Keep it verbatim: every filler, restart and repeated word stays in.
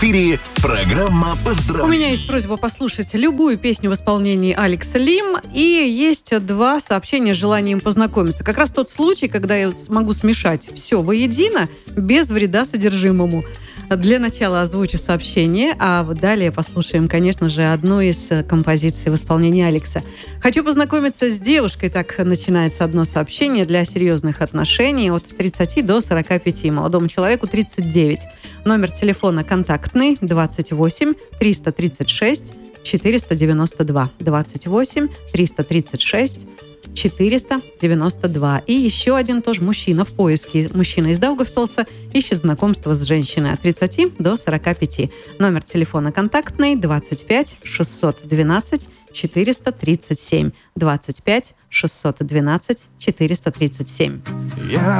эфире программа «Поздравления». У меня есть просьба послушать любую песню в исполнении Алекса Лим. И есть два сообщения с желанием познакомиться. Как раз тот случай, когда я смогу смешать все воедино, без вреда содержимому. Для начала озвучу сообщение, а вот далее послушаем, конечно же, одну из композиций в исполнении Алекса. Хочу познакомиться с девушкой. Так начинается одно сообщение для серьезных отношений от тридцати до сорока пяти. Молодому человеку тридцать девять. Номер телефона контактный двадцать восемь триста тридцать шесть четыреста девяносто два. двадцать восемь триста тридцать шесть четыреста девяносто два. И еще один тоже мужчина в поиске. Мужчина из Даугавпилса ищет знакомство с женщиной от тридцати до сорока пяти. Номер телефона контактный двадцать пять шестьсот двенадцать четыреста тридцать семь. двадцать пять шестьсот двенадцать четыреста тридцать семь. Я